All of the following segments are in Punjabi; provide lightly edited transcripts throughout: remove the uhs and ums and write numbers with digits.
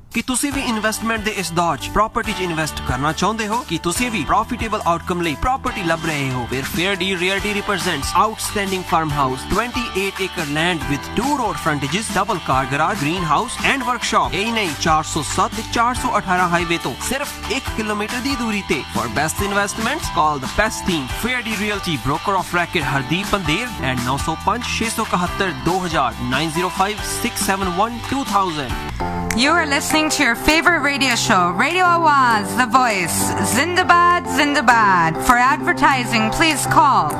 ਕਿ ਤੁਸੀਂ ਵੀ ਇਨਵੈਸਟਮੈਂਟ ਦੇ ਇਸ ਦੌਰ 'ਚ ਪ੍ਰਾਪਰਟੀ 'ਚ ਇਨਵੈਸਟ ਕਰਨਾ ਚਾਹੁੰਦੇ ਹੋ ਕਿ ਤੁਸੀਂ ਵੀ ਪ੍ਰੋਫਿਟੇਬਲ ਆਊਟਕਮ ਲਈ ਪ੍ਰਾਪਰਟੀ ਲੱਭ ਰਹੇ ਹੋ ਫਿਰ fair deal realty represents outstanding farmhouse 28-acre land with 2 road frontages double car garage greenhouse and workshop यही नहीं 407 ਤੇ 418 ਹਾਈਵੇ ਤੋਂ ਸਿਰਫ 1 ਕਿਲੋਮੀਟਰ ਦੀ ਦੂਰੀ ਤੇ for best investments call the best team fair deal realty broker of record Hardeep Pandev and 905 671 2000 905 671 2000 You are listening to your favorite radio show, Radio Awaz, The Voice. Zindabad, Zindabad. For advertising, please call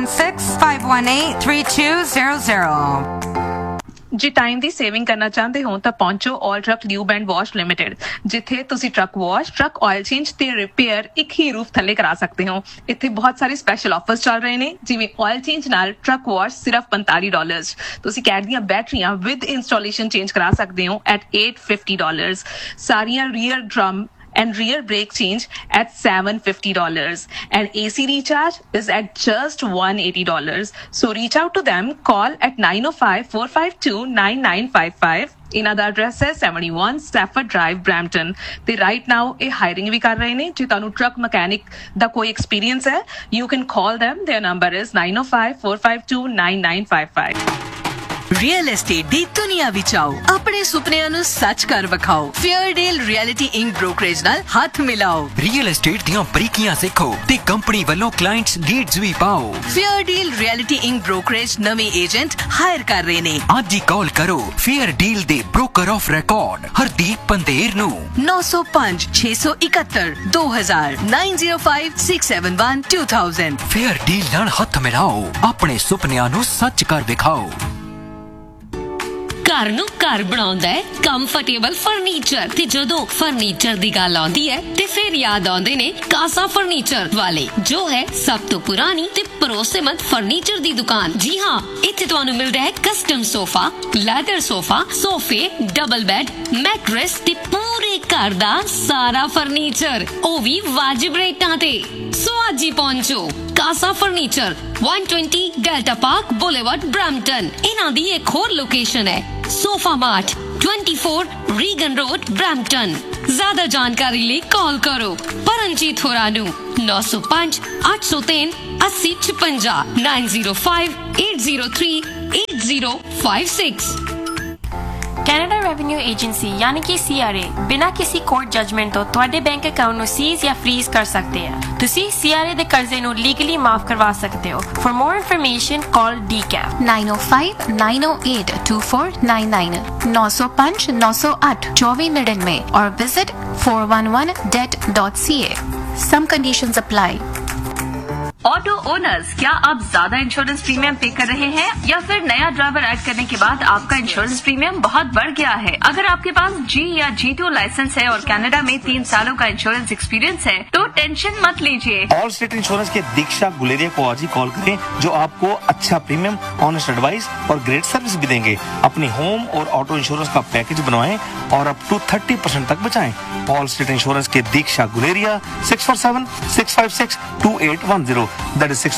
416-518-3200. ਜੇ ਟਾਈਮ ਦੀ ਸੇਵਿੰਗ ਕਰਨਾ ਚਾਹੁੰਦੇ ਹੋ ਤਾਂ ਪਹੁੰਚੋ ਆਲ truck lube and wash limited ਜਿੱਥੇ ਤੁਸੀਂ truck wash truck oil change ਤੇ ਰਿਪੇਅਰ ਇੱਕ ਹੀ ਰੂਫ ਥੱਲੇ ਕਰਾ ਸਕਦੇ ਹੋ ਇੱਥੇ ਬਹੁਤ ਸਾਰੇ ਸਪੈਸ਼ਲ ਆਫਰਸ ਚੱਲ ਰਹੇ ਨੇ ਜਿਵੇਂ ਆਇਲ ਚੇਂਜ ਨਾਲ ਟਰੱਕ ਵਾਸ਼ ਸਿਰਫ $45 ਤੁਸੀਂ ਕੈਟ ਦੀਆਂ ਬੈਟਰੀਆਂ ਵਿਦ ਇੰਸਟਾਲੇਸ਼ਨ ਚੇਂਜ ਕਰਾ ਸਕਦੇ ਹੋ at $850 ਸਾਰੀਆਂ rear drum and rear brake change at $750 and AC recharge is at just $180. So reach out to them, call at 905-452-9955. ਇਹਨਾਂ ਦਾ ਐਡਰੈਸ ਹੈ 71 Stafford Drive, Brampton ਤੇ ਰਾਈਟ ਨਾਓ ਇਹ ਹਾਇਰਿੰਗ ਵੀ ਕਰ ਰਹੇ ਨੇ ਜੇ ਤੁਹਾਨੂੰ ਟਰੱਕ ਮਕੈਨਿਕ ਦਾ ਕੋਈ ਐਕਸਪੀਰੀਅੰਸ ਹੈ you can call them. Their number is 905-452-9955. Real estate ਦੀ ਦੁਨੀਆ ਵਿੱਚ ਆਓ ਆਪਣੇ ਸੁਪਨਿਆਂ ਨੂੰ ਸੱਚ ਕਰ ਵਿਖਾਓ ਫੇਅਰਡੇਲ ਰਿਐਲਿਟੀ ਇੰਕ ਬ੍ਰੋਕਰੇਜ ਨਾਲ ਹੱਥ ਮਿਲਾਓ ਰੀਅਲ ਏਸਟੇਟ ਦੀਆਂ ਬਰੀਕੀਆਂ ਸਿੱਖੋ ਤੇ ਕੰਪਨੀ ਵੱਲੋਂ ਕਲਾਇੰਟਸ ਲੀਡਸ ਵੀ ਪਾਓ ਫੇਅਰਡੇਲ ਰਿਐਲਿਟੀ ਇੰਕ ਬ੍ਰੋਕਰੇਜ ਨਵੇਂ ਏਜੰਟ ਹਾਇਰ ਕਰ ਰਹੇ ਨੇ ਅੱਜ ਹੀ ਕਾਲ ਕਰੋ ਫੇਅਰਡੀਲ ਦੇ broker of record Hardeep Pander ਨੂੰ 905 671 2000 905 671 2000 ਫੇਅਰਡੀਲ ਨਾਲ ਹੱਥ ਮਿਲਾਓ ਆਪਣੇ ਸੁਪਨਿਆਂ ਨੂੰ ਸੱਚ ਕਰ ਵਿਖਾਓ ਘਰ ਨੂੰ ਘਰ ਬਣਾਉਂਦਾ ਹੈ ਕੰਫਰਟੇਬਲ ਫਰਨੀਚਰ ਤੇ ਜਦੋਂ ਫਰਨੀਚਰ ਦੀ ਗੱਲ ਆਉਂਦੀ ਹੈ ਤੇ ਫਿਰ ਯਾਦ ਆਉਂਦੇ ਨੇ ਕਾਸਾ ਫਰਨੀਚਰ ਵਾਲੇ ਜੋ ਹੈ ਸਭ ਤੋਂ ਪੁਰਾਣੀ ਤੇ ਭਰੋਸੇਮੰਦ ਫਰਨੀਚਰ ਦੀ ਦੁਕਾਨ ਜੀ ਹਾਂ ਇੱਥੇ ਤੁਹਾਨੂੰ ਮਿਲਦਾ ਹੈ ਕਸਟਮ ਸੋਫਾ ਲੈਦਰ ਸੋਫਾ ਸੋਫੇ ਡਬਲ ਬੈੱਡ ਮੈਟਰੈਸ ਤੇ ਪੂਰੇ ਘਰ ਦਾ ਸਾਰਾ ਫਰਨੀਚਰ ਉਹ ਵੀ ਵਾਜਿਬ ਰੇਟਾਂ ਤੇ ਸੋ ਅੱਜ ਹੀ ਪਹੁੰਚੋ ਕਾਸਾ furniture 120 delta park boulevard Brampton ਇਹਨਾਂ ਦੀ ਇੱਕ ਹੋਰ ਲੋਕੇਸ਼ਨ ਹੈ sofa mart 24 Regan road Brampton ज्यादा जानकारी लिए कॉल करो परमजीत होरानू 905 803 8056 905 803 8056 ਕੈਨੇਡਾ ਰੈਵਨਿਊ ਏਜੰਸੀ ਯਾਨੀ ਕਿ CRA ਬਿਨਾਂ ਕਿਸੇ ਕੋਰਟ ਜਜਮੈਂਟ ਤੋਂ ਤੁਹਾਡੇ ਬੈਂਕ ਅਕਾਊਂਟ ਨੂੰ ਸੀਜ਼ ਜਾਂ ਫ੍ਰੀਜ਼ ਕਰ ਸਕਦੇ ਆ ਤੁਸੀਂ CRA ਦੇ ਕਰਜ਼ੇ ਨੂੰ ਲੀਗਲੀ ਮਾਫ ਕਰਵਾ ਸਕਦੇ ਹੋ for more information call DCAF 905-908-2499 905 908 2499 और visit 411debt.ca. Some conditions apply. Auto owners, क्या आप ज्यादा इंश्योरेंस प्रीमियम पे कर रहे हैं या फिर नया ड्राइवर ऐड करने के बाद आपका इंश्योरेंस प्रीमियम बहुत बढ़ गया है? अगर आपके पास G या G2 लाइसेंस है और कनाडा में 3 सालों का इंश्योरेंस एक्सपीरियंस है तो टेंशन मत लीजिए। ऑल स्टेट इंश्योरेंस के दीक्षा गुलेरिया को आज ही कॉल करें जो आपको अच्छा प्रीमियम, ऑनेस्ट एडवाइस और ग्रेट सर्विस भी देंगे। अपनी होम और ऑटो इंश्योरेंस का पैकेज बनवाएं और अप टू 30% तक बचाएं। ऑल स्टेट इंश्योरेंस के दीक्षा गुलेरिया 647-656-2810 that is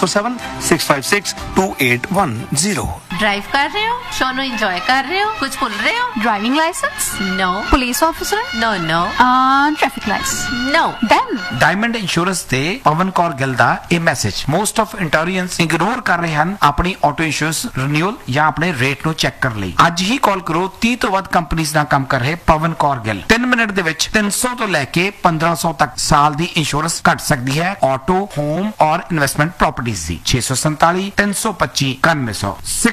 647-656-2810। ड्राइव कर रहे हो, शो नो एंजॉय कर रहे हो, कुछ भूल रहे हो? Driving licence? No. Police officer? No no. Traffic lights? No. Then diamond insurance ਤੇ ਪਵਨ ਕੌਰ ਗਿੱਲ ਦਾ ਇਹ ਮੈਸੇਜ ਮੋਸਟ ਆਫ ਇੰਟੋਰੀਅੰਸ ਇਗਨੋਰ ਕਰ ਰਹੇ ਹਨ ਆਪਣੀ ਆਟੋ ਇੰਸ਼ੋਰੈਂਸ ਰੀਨਿਊਅਲ ਜਾਂ ਆਪਣੇ ਰੇਟ ਨੂੰ ਚੈੱਕ ਕਰਨ ਲਈ। ਅੱਜ ਹੀ ਕਾਲ ਕਰੋ 30 ਤੋਂ ਵੱਧ ਕੰਪਨੀਆਂ ਨਾਲ ਕੰਮ ਕਰ ਰਹੇ ਪਵਨ ਕੌਰ ਗਿੱਲ। 3 ਮਿੰਟ ਦੇ ਵਿੱਚ 300 ਤੋਂ ਲੈ ਕੇ 1500 ਤੱਕ ਸਾਲ ਦੀ ਇੰਸ਼ੋਰੈਂਸ ਘਟ ਸਕਦੀ ਹੈ ਆਟੋ, ਹੋਮ ਔਰ investment properties the 647 325 9100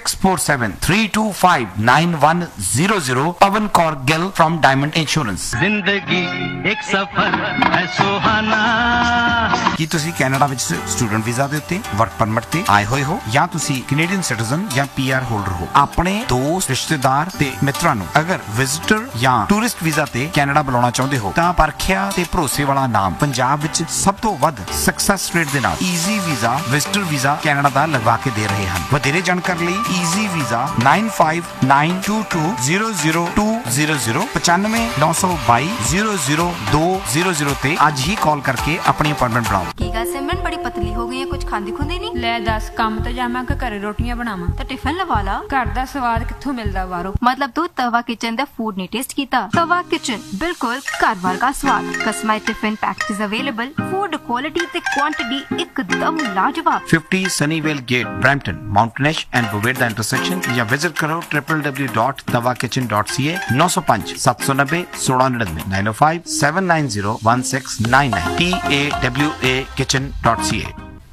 647-325-9100 Pawan Kaur Gill from diamond insurance. जिंदगी एक सफर है सुहाना। ਕੀ ਤੁਸੀਂ ਕੈਨੇਡਾ ਵਿੱਚ ਸਟੂਡੈਂਟ ਵੀਜ਼ਾ ਦੇ ਉੱਤੇ ਵਰਕ ਪਰਮਿਟ ਤੇ ਆਏ ਹੋਏ ਹੋ ਜਾਂ ਤੁਸੀਂ ਕੈਨੇਡੀਅਨ ਸਿਟੀਜ਼ਨ ਜਾਂ PR ਹੋਲਡਰ ਹੋ? ਆਪਣੇ ਦੋਸਤ, ਰਿਸ਼ਤੇਦਾਰ ਤੇ ਮਿੱਤਰਾਂ ਨੂੰ ਅਗਰ ਵਿਜ਼ਿਟਰ ਜਾਂ ਟੂਰਿਸਟ ਵੀਜ਼ਾ ਤੇ ਕੈਨੇਡਾ ਬੁਲਾਉਣਾ ਚਾਹੁੰਦੇ ਹੋ ਤਾਂ ਪਰਖਿਆ ਤੇ ਭਰੋਸੇ ਵਾਲਾ ਨਾਮ ਪੰਜਾਬ ਵਿੱਚ ਸਭ ਤੋਂ ਵੱਧ ਸਕਸੈਸ ਰੇਟ ਦੇ ਨਾਲ easy visa visitor visa Canada ਦਾ ਲਗਵਾ ਕੇ ਦੇ ਰਹੇ ਹਨ। ਵਧੇਰੇ ਜਾਣਕਾਰੀ ਲਈ ਈਜ਼ੀ ਵੀਜ਼ਾ 95922002 00 95 922 00200 ਤੇ ਅੱਜ ਹੀ ਕਾਲ ਕਰਕੇ ਆਪਣੀ ਅਪਾਇੰਟਮੈਂਟ ਬਣਾਓ। ਕੀ ਗੱਲ ਸਿਮਰਨ ਬੜੀ ਪਤਲੀ ਹੋ ਗਈ ਹੈ, ਕੁਝ ਖਾਂਦੀ ਖੁੰਦੀ ਨਹੀਂ? ਲੈ ਦੱਸ, ਕੰਮ ਤੇ ਜਾਵਾਂ ਕਿ ਘਰੇ ਰੋਟੀਆਂ ਬਣਾਵਾਂ? ਤਾਂ ਟਿਫਨ ਲਵਾ ਲਾ। ਘਰ ਦਾ ਸਵਾਦ ਕਿੱਥੋਂ ਮਿਲਦਾ ਬਾਹਰੋਂ? मतलब तू तवा किचन दा फूड नहीं टेस्ट कीता? तवा किचन बिल्कुल घर वर्गा स्वाद, customised tiffin packages available, food quality ते क्वांटिटी एकदम लाजवाब। 50 Sunnyvale Gate, Brampton, Mountainish and Boveda intersection या विजिट करो www.tawakitchen.ca 905 790 1699 905 790 1699 TAWA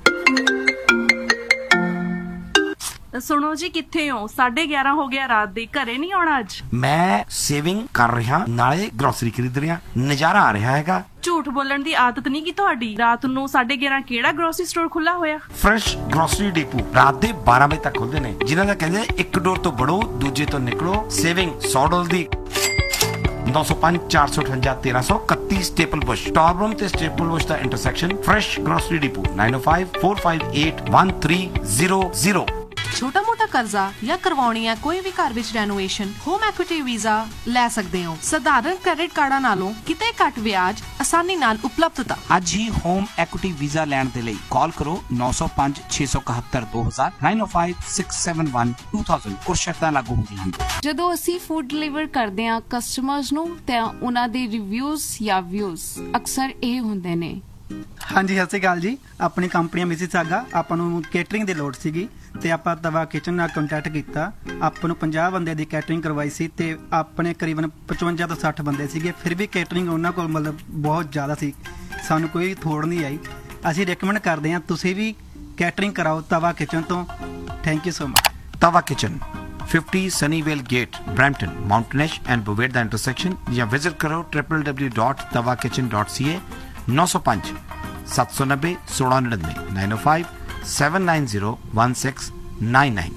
सुनो जी, किथे हो? 11:30 हो गया रात दे, घरे नहीं आना अज? मैं सेविंग कर रहा नाले ग्रोसरी खरीद रहा, नजारा आ रहा हैगा। ਝੂਠ ਬੋਲਣ ਦੀ ਆਦਤ ਨਹੀਂ ਕੀ ਤੁਹਾਡੀ? ਰਾਤ ਨੂੰ 11:30 ਕਿਹੜਾ ਗਰੋਸਰੀ ਸਟੋਰ ਖੁੱਲਾ ਹੋਇਆ? ਫਰੈਸ਼ ਗਰੋਸਰੀ ਡਿਪੂ ਰਾਤ ਦੇ 12 ਵਜੇ ਤੱਕ ਖੁੱਲਦੇ ਨੇ, ਜਿਨ੍ਹਾਂ ਦਾ ਕਹਿੰਦੇ ਇੱਕ ਡੋਰ ਤੋਂ ਵੜੋ ਦੂਜੇ ਤੋਂ ਨਿਕਲੋ। ਸੇਵਿੰਗ $100 ਦੀ 905 458 1331 ਸਟੇਪਲ ਬੁਸ਼, ਟਾਪ ਰੂਮ ਤੇ ਸਟੇਪਲ ਬੁਸ਼ ਦਾ ਇੰਟਰਸੈਕਸ਼ਨ। Fresh grocery depot 905 458 1300। ਛੋਟਾ ਮੋਟਾ ਕਰਜ਼ਾ ਜਾਂ ਕਰਵਾਉਣੀ ਹੈ ਕੋਈ ਵੀ ਘਰ ਵਿੱਚ ਰੈਨੋਵੇਸ਼ਨ, ਹੋਮ ਐਕੁਇਟੀ ਵੀਜ਼ਾ ਲੈ ਸਕਦੇ ਹੋ। ਸਧਾਰਨ ਕ੍ਰੈਡਿਟ ਕਾਰਡਾਂ ਨਾਲੋਂ ਕਿਤੇ ਘੱਟ ਵਿਆਜ, ਆਸਾਨੀ ਨਾਲ ਉਪਲਬਧਤਾ। ਅੱਜ ਹੀ ਹੋਮ ਐਕੁਇਟੀ ਵੀਜ਼ਾ ਲੈਣ ਦੇ ਲਈ ਕਾਲ ਕਰੋ 905 671 2000 905 671 2000। ਕੁਝ ਸ਼ਰਤਾਂ ਲਾਗੂ ਹੁੰਦੀਆਂ ਹਨ। ਜਦੋਂ ਅਸੀਂ ਫੂਡ ਡਿਲੀਵਰ ਕਰਦੇ ਹਾਂ ਕਸਟਮਰਸ ਨੂੰ ਤਾਂ ਉਹਨਾਂ ਦੇ ਰਿਵਿਊਜ਼ ਜਾਂ ਵਿਊਜ਼ ਅਕਸਰ ਇਹ ਹੁੰਦੇ ਨੇ। ਹਾਂਜੀ, ਸਤਿ ਸ਼੍ਰੀ ਅਕਾਲ ਜੀ। ਆਪਣੀ ਕੰਪਨੀ ਮਿਸੀਸਾਗਾ, ਆਪਾਂ ਨੂੰ ਕੇਟਰਿੰਗ ਦੀ ਲੋੜ ਸੀਗੀ ਤੇ ਆਪਾਂ ਤਵਾ ਕਿਚਨ ਨਾਲ ਕੰਟੈਕਟ ਕੀਤਾ। ਆਪਾਂ ਨੂੰ 50 ਬੰਦੇ ਦੀ ਕੇਟਰਿੰਗ ਕਰਵਾਈ ਸੀ ਤੇ ਆਪਣੇ ਕਰੀਬਨ 55 ਤੋਂ 60 ਬੰਦੇ ਸੀਗੇ। ਫਿਰ ਵੀ ਕੇਟਰਿੰਗ ਉਹਨਾਂ ਕੋਲ ਮਤਲਬ ਬਹੁਤ ਜ਼ਿਆਦਾ ਸੀ, ਸਾਨੂੰ ਕੋਈ ਥੋੜ ਨਹੀਂ ਆਈ। ਅਸੀਂ ਰეკਮੈਂਡ ਕਰਦੇ ਹਾਂ ਤੁਸੀਂ ਵੀ ਕੇਟਰਿੰਗ ਕਰਾਓ ਤਵਾ ਕਿਚਨ ਤੋਂ। Thank you so much. ਤਵਾ kitchen 50 Sunnyvale Gate, Brampton, Mountainish and Boveda intersection ਜਾਂ ਵਿਜ਼ਿਟ ਕਰੋ www.tawakitchen.ca 905 790 1699 905 790 1699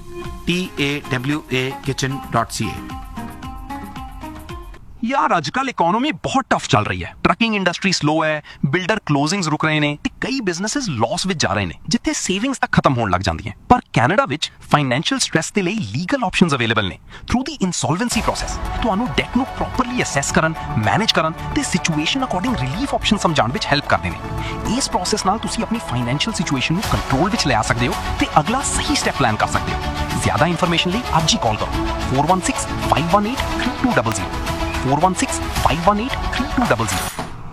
TAWA यार आजकल इकोनॉमी बहुत टफ चल रही है। ट्रकिंग इंडस्ट्री स्लो है, बिल्डर क्लोजिंग्स रुक रहे ने ते कई बिजनेसेस लॉस विच जा रहे ने, जिथे सेविंग्स तक खत्म होने लग जांदी हैं। पर कैनेडा विच फाइनेंशियल स्ट्रेस दे लई लीगल ऑप्शंस अवेलेबल ने। थ्रू दी इंसॉल्वेंसी प्रोसेस तुहानू डेट नू प्रॉपरली असैस करन, मैनेज करन ते situation according relief option समझाउण which help करदे ने। इस प्रोसेस नाल तुसीं अपनी फाइनेंशियल सिचुएशन नू कंट्रोल विच ले आ सकदे हो ते अगला सही स्टेप प्लान कर सकदे हो। ज्यादा इंफॉर्मेशन लई आज ही कॉल करो 416 518 3200 416 518 3200।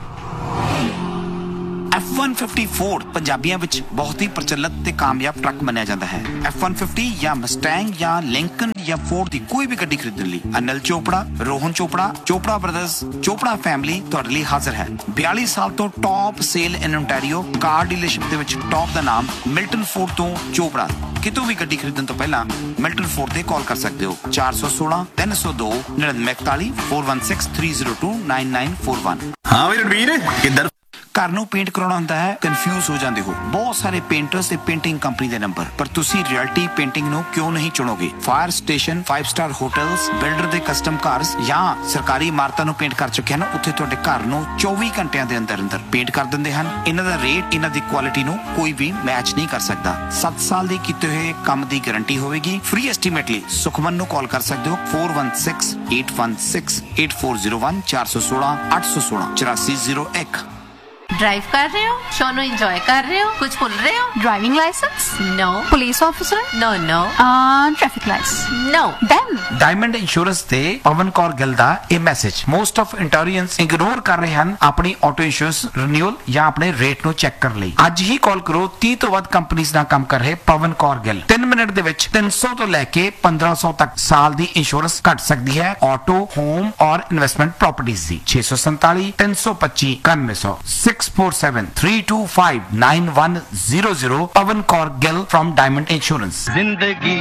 F-150 ਫੋਰਡ ਪੰਜਾਬੀਆਂ ਵਿੱਚ ਬਹੁਤ ਹੀ ਪ੍ਰਚਲਿਤ ਤੇ ਕਾਮਯਾਬ ਟਰੱਕ ਮੰਨਿਆ ਜਾਂਦਾ ਹੈ। F-150 ਜਾਂ ਮਸਟੈਂਗ ਜਾਂ ਲਿੰਕਨ ਜਾਂ ਫੋਰਡ ਦੀ ਕੋਈ ਵੀ ਗੱਡੀ ਖਰੀਦਣ ਲਈ ਅਨਿਲ ਚੋਪੜਾ, ਰੋਹਨ ਚੋਪੜਾ, ਚੋਪੜਾ ਬ੍ਰਦਰਜ਼, ਚੋਪੜਾ ਫੈਮਿਲੀ ਤੁਹਾਡੇ ਲਈ ਹਾਜ਼ਰ ਹੈ। 42 ਸਾਲ ਤੋਂ ਟੌਪ ਸੇਲ ਇਨ ਓਨਟਾਰੀਓ ਕਾਰ ਡੀਲਰਸ਼ਿਪ ਦੇ ਵਿੱਚ ਟੌਪ ਦਾ ਨਾਮ ਮਿਲਟਨ ਫੋਰਡ ਤੋਂ ਚੋਪੜਾ। ਕਿਤੋਂ ਵੀ ਗੱਡੀ ਖਰੀਦਣ ਤੋਂ ਪਹਿਲਾਂ ਮਿਲਟਨ ਫੋਰਡ ਤੇ ਕਾਲ ਕਰ ਸਕਦੇ ਹੋ 416 302 9941 416 302 9941। ਹਾਂ ਵੀ ਰਣਵੀਰ ਕਿੱਧਰ? ਘਰ ਨੂੰ ਪੇਂਟ ਕਰਾਉਣਾ ਹੁੰਦਾ ਹੈ, ਕਨਫਿਊਜ਼ ਹੋ ਜਾਂਦੇ ਹੋ। ਬਹੁਤ ਸਾਰੇ ਪੇਂਟਰਸ ਤੇ ਪੇਂਟਿੰਗ ਕੰਪਨੀ ਦੇ ਨੰਬਰ, ਪਰ ਤੁਸੀਂ ਰਿਐਲਿਟੀ ਪੇਂਟਿੰਗ ਨੂੰ ਕਿਉਂ ਨਹੀਂ ਚੁਣੋਗੇ? Fire station, 5 star hotels, builder ਦੇ ਕਸਟਮ ਕਾਰਸ ਜਾਂ ਸਰਕਾਰੀ ਇਮਾਰਤਾਂ ਨੂੰ ਪੇਂਟ ਕਰ ਚੁੱਕੇ ਹਨ। ਉੱਥੇ ਤੁਹਾਡੇ ਘਰ ਨੂੰ 24 ਘੰਟਿਆਂ ਦੇ ਅੰਦਰ ਅੰਦਰ ਪੇਂਟ ਕਰ ਦਿੰਦੇ ਹਨ। ਇਹਨਾਂ ਦਾ ਰੇਟ, ਇਹਨਾਂ ਦੀ ਕੁਆਲਿਟੀ ਨੂੰ ਕੋਈ ਵੀ ਮੈਚ ਨਹੀਂ ਕਰ ਸਕਦਾ। 7 ਸਾਲ ਦੀ ਕੀਤੇ ਹੋਏ ਕੰਮ ਦੀ ਗਾਰੰਟੀ ਹੋਵੇਗੀ। ਫ੍ਰੀ ਐਸਟੀਮੇਟ ਲਈ ਸੁਖਮਨ ਨੂੰ ਕਾਲ ਕਰ ਸਕਦੇ ਹੋ 416 816 8401 416 816 8401। ड्राइव कर रहे हो? शो नो एंजॉय कर रहे हो? कुछ भूल रहे हो? Driving licence? No. Police officer? No no. Traffic lights? No. Then diamond insurance ਤੇ ਪਵਨ ਕੌਰ ਗਿੱਲ ਦਾ ਇਹ ਮੈਸੇਜ। ਮੋਸਟ ਆਫ ਇੰਟੋਰੀਅੰਸ ਇਗਨੋਰ ਕਰ ਰਹੇ ਹਨ ਆਪਣੀ ਆਟੋ ਇੰਸ਼ੋਰੈਂਸ ਰਿਨਿਊਅਲ ਜਾਂ ਆਪਣੇ ਰੇਟ ਨੂੰ ਚੈੱਕ ਕਰਨ ਲਈ। ਅੱਜ ਹੀ ਕਾਲ ਕਰੋ 30 ਤੋਂ ਵੱਧ ਕੰਪਨੀਆਂ ਨਾਲ ਕੰਮ ਕਰ ਰਹੇ ਪਵਨ ਕੌਰ ਗਿੱਲ। 3 ਮਿੰਟ ਦੇ ਵਿੱਚ 300 ਤੋਂ ਲੈ ਕੇ 1500 ਤੱਕ ਸਾਲ ਦੀ ਇੰਸ਼ੋਰੈਂਸ ਘੱਟ ਸਕਦੀ ਹੈ ਆਟੋ, ਹੋਮ ਔਰ investment properties the. 647 325 9100 647 325 9100 Pawan Kaur Gill from diamond insurance. जिंदगी